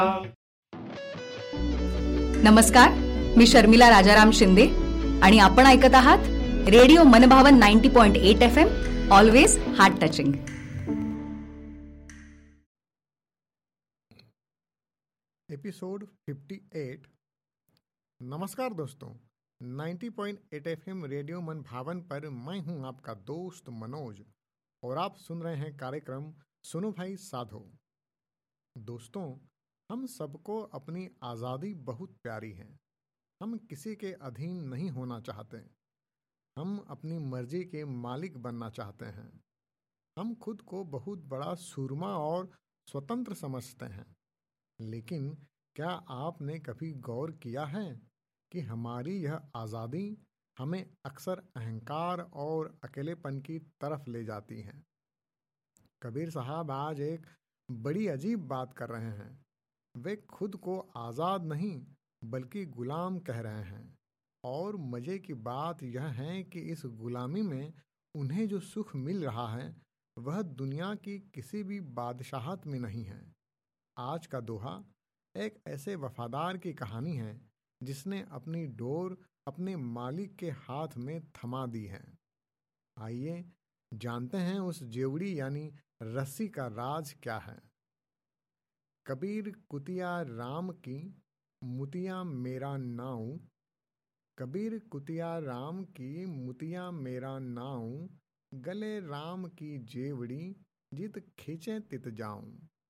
नमस्कार, मी शर्मिला राजाराम शिंदे आणि आपण ऐकत आहात रेडिओ मनभावन 90.8 FM, always heart touching. Episode 58. नमस्कार दोस्तों, 90.8 FM रेडियो मनभावन पर मैं हूं आपका दोस्त मनोज और आप सुन रहे हैं कार्यक्रम सुनो भाई साधो. दोस्तों, हम सबको अपनी आज़ादी बहुत प्यारी है. हम किसी के अधीन नहीं होना चाहते. हम अपनी मर्जी के मालिक बनना चाहते हैं. हम खुद को बहुत बड़ा सूरमा और स्वतंत्र समझते हैं. लेकिन क्या आपने कभी गौर किया है कि हमारी यह आज़ादी हमें अक्सर अहंकार और अकेलेपन की तरफ ले जाती है. कबीर साहब आज एक बड़ी अजीब बात कर रहे हैं. वे खुद को आज़ाद नहीं बल्कि गुलाम कह रहे हैं. और मज़े की बात यह है कि इस गुलामी में उन्हें जो सुख मिल रहा है वह दुनिया की किसी भी बादशाहत में नहीं है. आज का दोहा एक ऐसे वफादार की कहानी है जिसने अपनी डोर अपने मालिक के हाथ में थमा दी है. आइए जानते हैं उस जेवड़ी यानी रस्सी का राज क्या है. कबीर कुतिया राम की मुतिया मेरा नाऊ. कबीर कुतिया राम की मुतिया मेरा नाऊ. गले राम की जेवड़ी जित खींचे तित जाऊं.